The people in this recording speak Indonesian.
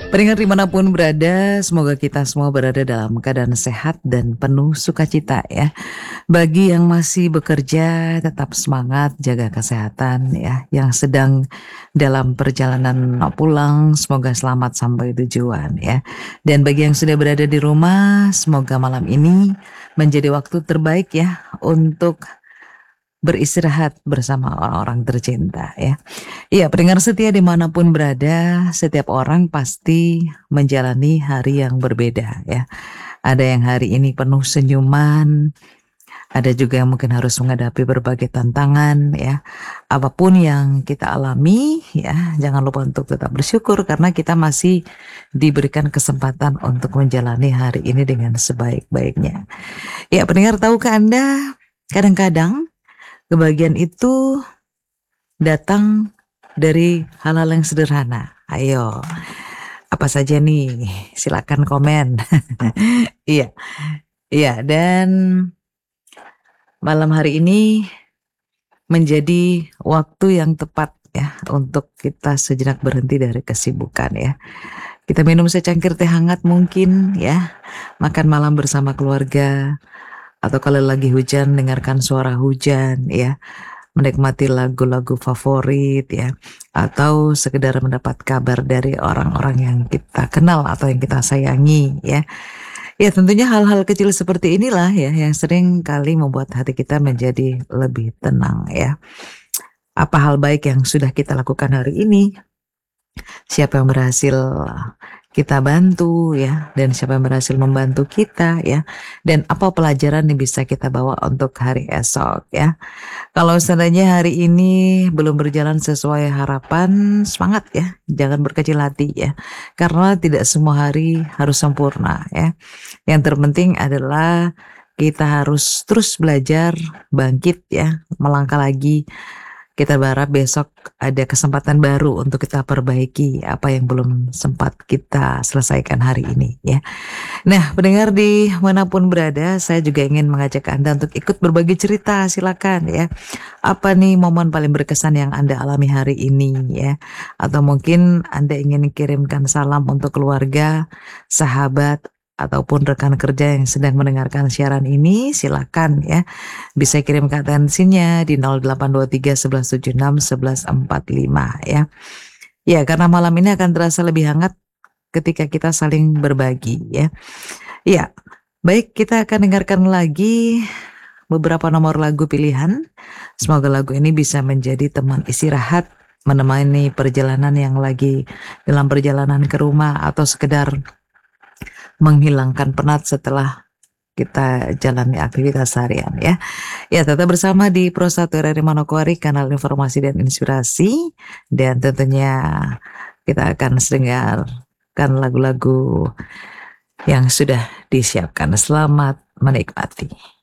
Pendengar dimanapun berada, semoga kita semua berada dalam keadaan sehat dan penuh sukacita ya. Bagi yang masih bekerja, tetap semangat, jaga kesehatan ya. Yang sedang dalam perjalanan pulang, semoga selamat sampai tujuan ya. Dan bagi yang sudah berada di rumah, semoga malam ini menjadi waktu terbaik ya untuk beristirahat bersama orang-orang tercinta ya. Iya, pendengar setia dimanapun berada, setiap orang pasti menjalani hari yang berbeda ya. Ada yang hari ini penuh senyuman, ada juga yang mungkin harus menghadapi berbagai tantangan ya. Apapun yang kita alami ya, jangan lupa untuk tetap bersyukur karena kita masih diberikan kesempatan untuk menjalani hari ini dengan sebaik-baiknya. Ya, pendengar, tahukah Anda kadang-kadang kebahagiaan itu datang dari hal-hal yang sederhana. Ayo, apa saja nih? Silakan komen. Iya, iya. Dan malam hari ini menjadi waktu yang tepat ya untuk kita sejenak berhenti dari kesibukan ya. Kita minum secangkir teh hangat mungkin ya, makan malam bersama keluarga, atau kalau lagi hujan dengarkan suara hujan ya, menikmati lagu-lagu favorit ya, atau sekedar mendapat kabar dari orang-orang yang kita kenal atau yang kita sayangi ya. Ya tentunya hal-hal kecil seperti inilah ya yang sering kali membuat hati kita menjadi lebih tenang ya. Apa hal baik yang sudah kita lakukan hari ini? Siapa yang berhasil kita bantu ya, dan siapa yang berhasil membantu kita ya, dan apa pelajaran yang bisa kita bawa untuk hari esok ya. Kalau seandainya hari ini belum berjalan sesuai harapan, semangat ya, jangan berkecil hati ya, karena tidak semua hari harus sempurna ya. Yang terpenting adalah kita harus terus belajar, bangkit ya, melangkah lagi. Kita berharap besok ada kesempatan baru untuk kita perbaiki apa yang belum sempat kita selesaikan hari ini ya. Nah, pendengar di manapun berada, saya juga ingin mengajak Anda untuk ikut berbagi cerita, silakan ya. Apa nih momen paling berkesan yang Anda alami hari ini ya? Atau mungkin Anda ingin kirimkan salam untuk keluarga, sahabat, ataupun rekan kerja yang sedang mendengarkan siaran ini, silakan ya. Bisa kirimkan atensinya di 0823 1176 1145 ya. Ya, karena malam ini akan terasa lebih hangat ketika kita saling berbagi ya. Ya, baik, kita akan dengarkan lagi beberapa nomor lagu pilihan. Semoga lagu ini bisa menjadi teman istirahat, menemani perjalanan yang lagi dalam perjalanan ke rumah, atau sekedar menghilangkan penat setelah kita jalani aktivitas harian ya. Ya, tetap bersama di Pro 1 RRI Manokwari, kanal informasi dan inspirasi. Dan tentunya kita akan dengarkan lagu-lagu yang sudah disiapkan. Selamat menikmati.